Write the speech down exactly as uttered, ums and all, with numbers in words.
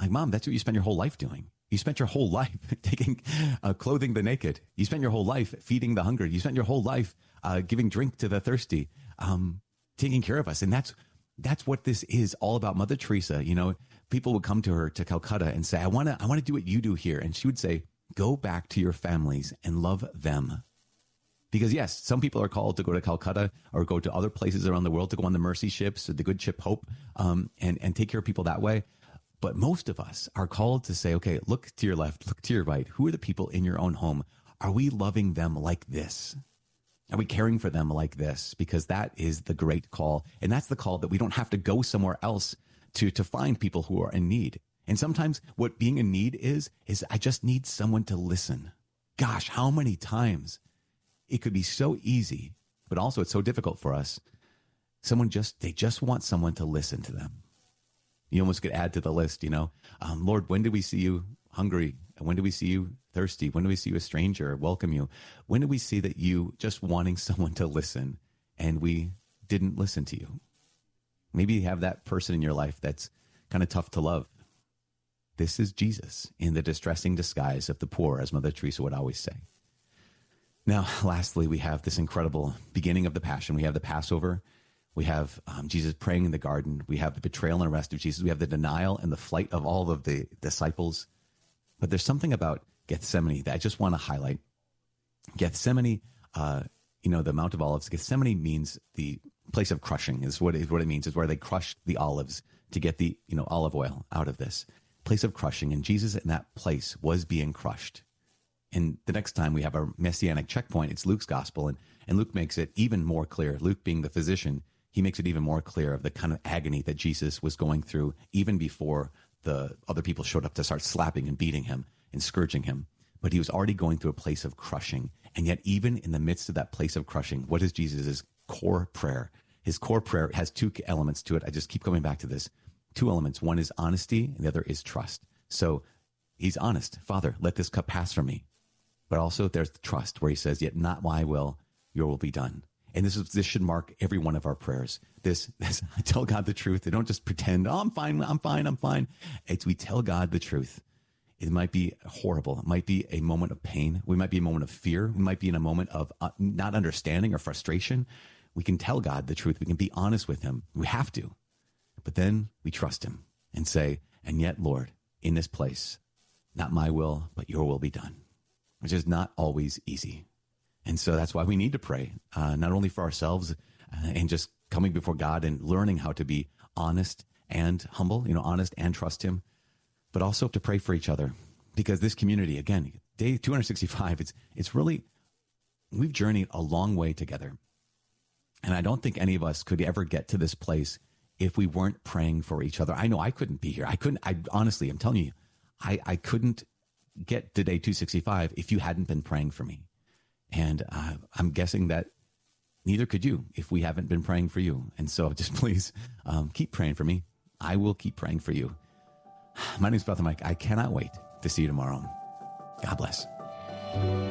Like, Mom, that's what you spend your whole life doing. You spent your whole life taking, uh, clothing the naked. You spent your whole life feeding the hungry. You spent your whole life uh, giving drink to the thirsty, um, taking care of us. And that's that's what this is all about. Mother Teresa, you know, people would come to her to Calcutta and say, I want to I want to do what you do here. And she would say, go back to your families and love them. Because, yes, some people are called to go to Calcutta or go to other places around the world to go on the mercy ships or the Good Ship Hope um, and, and take care of people that way. But most of us are called to say, okay, look to your left, look to your right. Who are the people in your own home? Are we loving them like this? Are we caring for them like this? Because that is the great call. And that's the call that we don't have to go somewhere else to, to find people who are in need. And sometimes what being in need is, is I just need someone to listen. Gosh, how many times it could be so easy, but also it's so difficult for us. Someone just, they just want someone to listen to them. You almost could add to the list, you know, um, Lord, when did we see you hungry? And when do we see you thirsty? When do we see you a stranger, welcome you? When do we see that you just wanting someone to listen and we didn't listen to you? Maybe you have that person in your life that's kind of tough to love. This is Jesus in the distressing disguise of the poor, as Mother Teresa would always say. Now, lastly, we have this incredible beginning of the Passion. We have the Passover. We have um, Jesus praying in the garden. We have the betrayal and arrest of Jesus. We have the denial and the flight of all of the disciples. But there's something about Gethsemane that I just want to highlight. Gethsemane, uh, you know, the Mount of Olives, Gethsemane means the place of crushing is what, is what it means. Is where they crushed the olives to get the, you know, olive oil out of this place of crushing. And Jesus in that place was being crushed. And the next time we have our messianic checkpoint, it's Luke's gospel. And, and Luke makes it even more clear. Luke being the physician, he makes it even more clear of the kind of agony that Jesus was going through even before the other people showed up to start slapping and beating him and scourging him. But he was already going through a place of crushing. And yet even in the midst of that place of crushing, what is Jesus' core prayer? His core prayer has two elements to it. I just keep coming back to this. Two elements. One is honesty and the other is trust. So he's honest. Father, let this cup pass from me. But also there's the trust where he says, yet not my will, your will be done. And this is this should mark every one of our prayers. This, this I tell God the truth. They don't just pretend, oh, I'm fine, I'm fine, I'm fine. It's we tell God the truth. It might be horrible. It might be a moment of pain. We might be a moment of fear. We might be in a moment of uh, not understanding or frustration. We can tell God the truth. We can be honest with him. We have to. But then we trust him and say, and yet, Lord, in this place, not my will, but your will be done, which is not always easy. And so that's why we need to pray, uh, not only for ourselves uh, and just coming before God and learning how to be honest and humble, you know, honest and trust him, but also to pray for each other. Because this community, again, day two hundred sixty-five, it's it's really, we've journeyed a long way together. And I don't think any of us could ever get to this place if we weren't praying for each other. I know I couldn't be here. I couldn't, I honestly, I'm telling you, I, I couldn't get to day two sixty-five if you hadn't been praying for me. And uh, I'm guessing that neither could you if we haven't been praying for you. And so just please um, keep praying for me. I will keep praying for you. My name is Father Mike. I cannot wait to see you tomorrow. God bless.